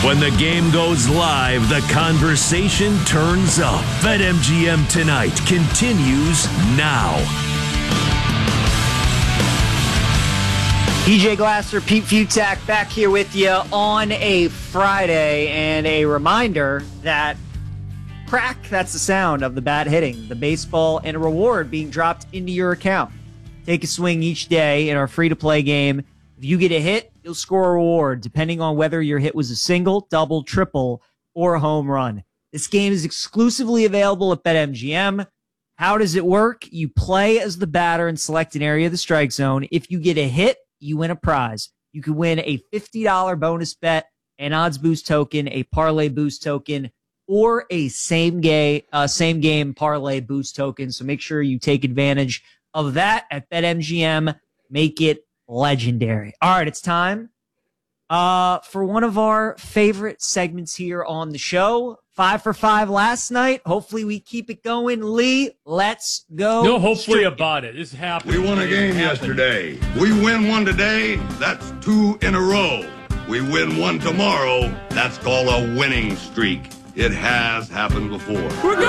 When the game goes live, the conversation turns up. BetMGM Tonight continues now. EJ Glasser, Pete Futak back here with you on a Friday, and a reminder that crack, that's the sound of the bat hitting the baseball, and a reward being dropped into your account. Take a swing each day in our free-to-play game. If you get a hit, you'll score a reward, depending on whether your hit was a single, double, triple, or a home run. This game is exclusively available at BetMGM. How does it work? You play as the batter and select an area of the strike zone. If you get a hit, you win a prize. You could win a $50 bonus bet, an odds boost token, a parlay boost token, or a same game parlay boost token. So make sure you take advantage of that at BetMGM. Make it legendary. All right, it's time for one of our favorite segments here on the show. 5 for 5 last night. Hopefully we keep it going. Lee, let's go. No hopefully about it. This happened. We won a game yesterday. We win one today. That's 2 in a row. We win one tomorrow. That's called a winning streak. It has happened before.